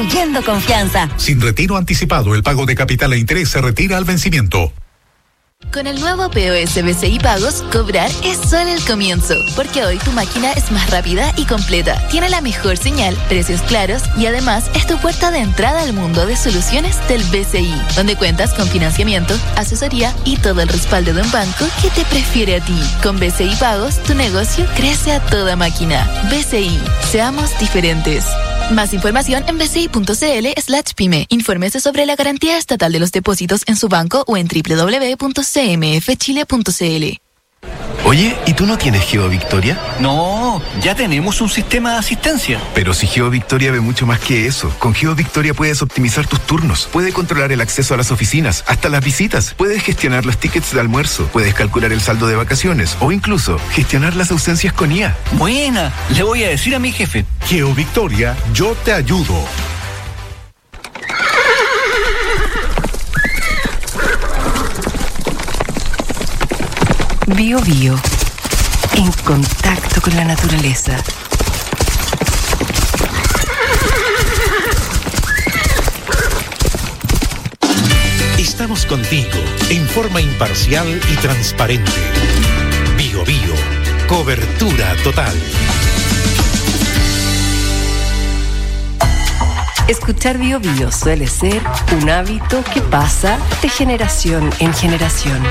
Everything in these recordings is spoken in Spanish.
Yendo confianza. Sin retiro anticipado, el pago de capital e interés se retira al vencimiento. Con el nuevo POS BCI Pagos, cobrar es solo el comienzo, porque hoy tu máquina es más rápida y completa, tiene la mejor señal, precios claros y además es tu puerta de entrada al mundo de soluciones del BCI, donde cuentas con financiamiento, asesoría y todo el respaldo de un banco que te prefiere a ti. Con BCI Pagos, tu negocio crece a toda máquina. BCI, seamos diferentes. Más información en bci.cl/pyme. Infórmese sobre la garantía estatal de los depósitos en su banco o en www.cmfchile.cl. Oye, ¿y tú no tienes GeoVictoria? No, ya tenemos un sistema de asistencia. Pero si GeoVictoria ve mucho más que eso. Con GeoVictoria puedes optimizar tus turnos, puedes controlar el acceso a las oficinas, hasta las visitas, puedes gestionar los tickets de almuerzo, puedes calcular el saldo de vacaciones o incluso gestionar las ausencias con IA. Buena, le voy a decir a mi jefe. GeoVictoria, yo te ayudo. Bio Bio, en contacto con la naturaleza. Estamos contigo en forma imparcial y transparente. Bio Bio, cobertura total. Escuchar Bio Bio suele ser un hábito que pasa de generación en generación.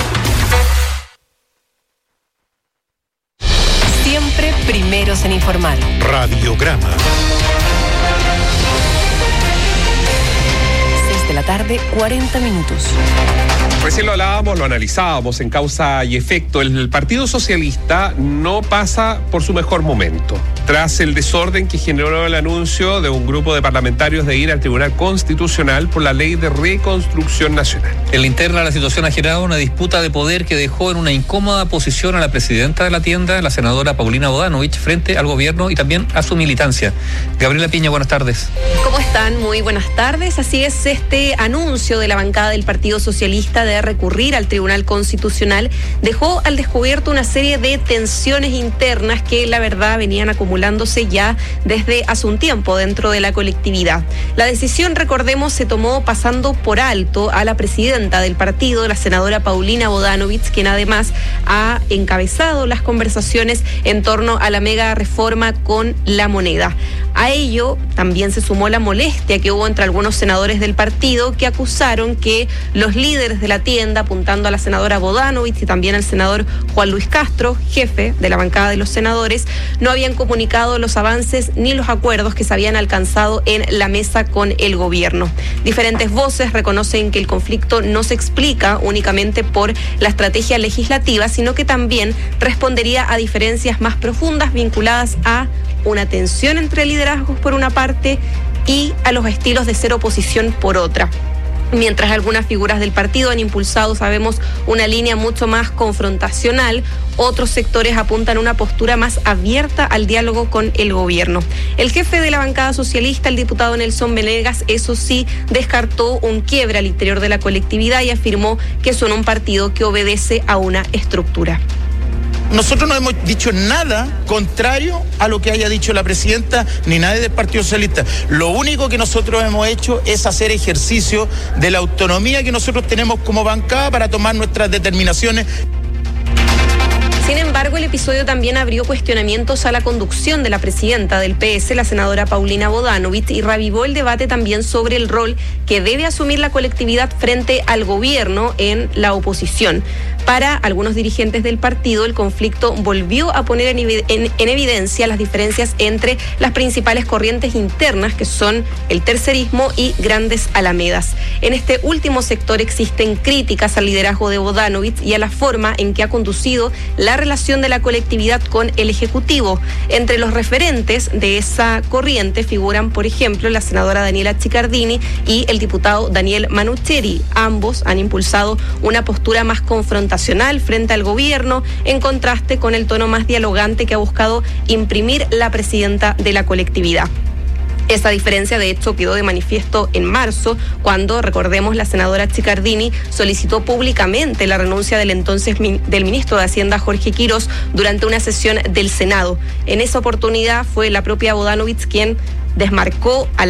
Siempre primeros en informar. Radiograma. 6 de la tarde, 40 minutos. Recién lo hablábamos, lo analizábamos en Causa y Efecto. El Partido Socialista no pasa por su mejor momento. Tras el desorden que generó el anuncio de un grupo de parlamentarios de ir al Tribunal Constitucional por la Ley de Reconstrucción Nacional. En la interna, la situación ha generado una disputa de poder que dejó en una incómoda posición a la presidenta de la tienda, la senadora Paulina Bodanovich, frente al gobierno y también a su militancia. Gabriela Piña, buenas tardes. ¿Cómo están? Muy buenas tardes. Así es, este anuncio de la bancada del Partido Socialista de recurrir al Tribunal Constitucional dejó al descubierto una serie de tensiones internas que la verdad venían acumulándose ya desde hace un tiempo dentro de la colectividad. La decisión, recordemos, se tomó pasando por alto a la presidenta del partido, la senadora Paulina Bodanovich, quien además ha encabezado las conversaciones en torno a la mega reforma con la moneda. A ello también se sumó la molestia que hubo entre algunos senadores del partido que acusaron que los líderes de la tienda, apuntando a la senadora Bodanovich y también al senador Juan Luis Castro, jefe de la bancada de los senadores, no habían comunicado los avances ni los acuerdos que se habían alcanzado en la mesa con el gobierno. Diferentes voces reconocen que el conflicto no se explica únicamente por la estrategia legislativa, sino que también respondería a diferencias más profundas vinculadas a una tensión entre liderazgos por una parte y a los estilos de ser oposición por otra. Mientras algunas figuras del partido han impulsado, sabemos, una línea mucho más confrontacional, otros sectores apuntan a una postura más abierta al diálogo con el gobierno. El jefe de la bancada socialista, el diputado Nelson Venegas, eso sí, descartó un quiebre al interior de la colectividad y afirmó que son un partido que obedece a una estructura. Nosotros no hemos dicho nada contrario a lo que haya dicho la presidenta ni nadie del Partido Socialista. Lo único que nosotros hemos hecho es hacer ejercicio de la autonomía que nosotros tenemos como bancada para tomar nuestras determinaciones. Sin embargo, el episodio también abrió cuestionamientos a la conducción de la presidenta del PS, la senadora Paulina Bodanovich, y reavivó el debate también sobre el rol que debe asumir la colectividad frente al gobierno en la oposición. Para algunos dirigentes del partido, el conflicto volvió a poner en evidencia las diferencias entre las principales corrientes internas, que son el tercerismo y grandes alamedas. En este último sector existen críticas al liderazgo de Bodanovich y a la forma en que ha conducido la relación de la colectividad con el Ejecutivo. Entre los referentes de esa corriente figuran, por ejemplo, la senadora Daniela Chiccardini y el diputado Daniel Manucheri. Ambos han impulsado una postura más confrontacional frente al gobierno, en contraste con el tono más dialogante que ha buscado imprimir la presidenta de la colectividad. Esa diferencia, de hecho, quedó de manifiesto en marzo, cuando, recordemos, la senadora Chiccardini solicitó públicamente la renuncia del entonces del ministro de Hacienda, Jorge Quirós, durante una sesión del Senado. En esa oportunidad fue la propia Bodanovich quien desmarcó a